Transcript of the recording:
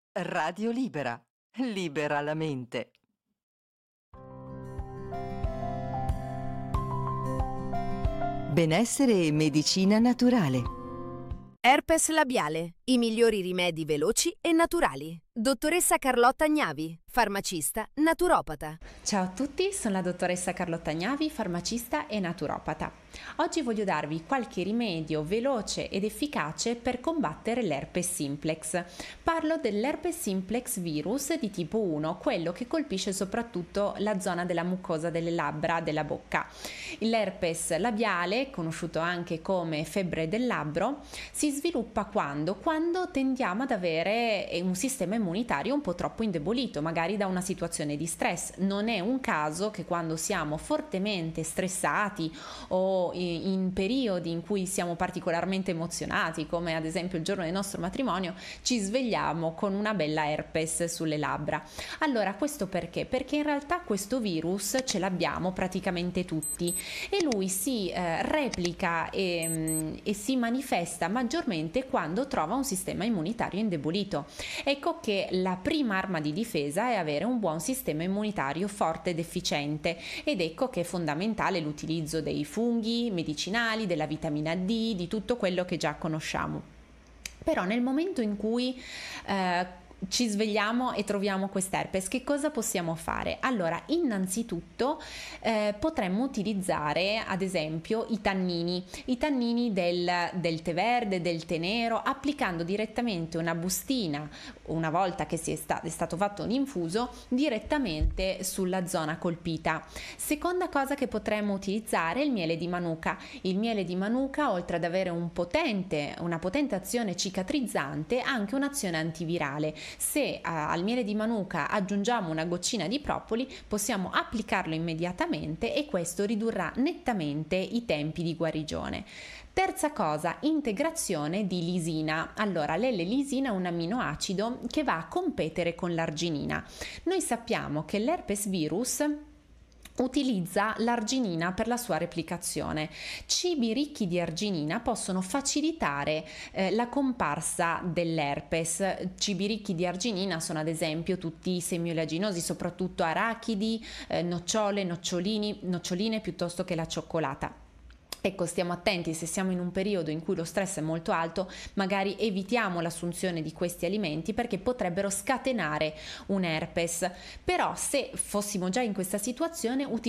Radio Libera. Libera la mente. Benessere e medicina naturale. Herpes labiale, i migliori rimedi veloci e naturali. Dottoressa Carlotta Gnavi, farmacista, naturopata. Ciao a tutti, sono la dottoressa Carlotta Gnavi, farmacista e naturopata. Oggi voglio darvi qualche rimedio veloce ed efficace per combattere l'herpes simplex. Parlo dell'herpes simplex virus di tipo 1, quello che colpisce soprattutto la zona della mucosa delle labbra, della bocca. L'herpes labiale, conosciuto anche come febbre del labbro, si sviluppa quando tendiamo ad avere un sistema immunitario un po' troppo indebolito, magari da una situazione di stress. Non è un caso che quando siamo fortemente stressati o in periodi in cui siamo particolarmente emozionati, come ad esempio il giorno del nostro matrimonio, ci svegliamo con una bella herpes sulle labbra. Allora, questo perché? Perché in realtà questo virus ce l'abbiamo praticamente tutti e lui si replica e si manifesta maggiormente quando trova un sistema immunitario indebolito. Ecco che la prima arma di difesa è avere un buon sistema immunitario forte ed efficiente, ed ecco che è fondamentale l'utilizzo dei funghi medicinali, della vitamina D, di tutto quello che già conosciamo. Però nel momento in cui ci svegliamo e troviamo quest'herpes, che cosa possiamo fare? Allora, innanzitutto potremmo utilizzare ad esempio i tannini del tè verde, del tè nero, applicando direttamente una bustina, una volta che è stato fatto un infuso, direttamente sulla zona colpita. Seconda cosa che potremmo utilizzare è il miele di manuka. Il miele di manuka, oltre ad avere una potente azione cicatrizzante, ha anche un'azione antivirale. Se al miele di manuka aggiungiamo una goccina di propoli, possiamo applicarlo immediatamente e questo ridurrà nettamente i tempi di guarigione. Terza cosa, integrazione di lisina. Allora, l'L-lisina è un amminoacido che va a competere con l'arginina. Noi sappiamo che l'herpes virus utilizza l'arginina per la sua replicazione. Cibi ricchi di arginina possono facilitare la comparsa dell'herpes. Cibi ricchi di arginina sono ad esempio tutti i semi oleaginosi, soprattutto arachidi, nocciole, noccioline piuttosto che la cioccolata. Ecco, stiamo attenti, se siamo in un periodo in cui lo stress è molto alto, magari evitiamo l'assunzione di questi alimenti perché potrebbero scatenare un herpes. Però se fossimo già in questa situazione,